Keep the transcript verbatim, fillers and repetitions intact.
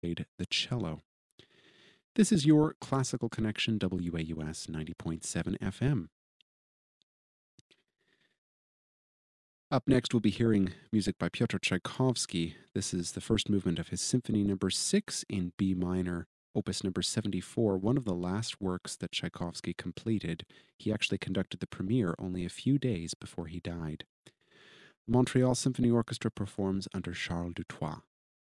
played the cello. This is your Classical Connection, W A U S ninety point seven F M. Up next, we'll be hearing music by Pyotr Tchaikovsky. This is the first movement of his Symphony Number six in B minor, Opus Number seventy-four, one of the last works that Tchaikovsky completed. He actually conducted the premiere only a few days before he died. The Montreal Symphony Orchestra performs under Charles Dutoit.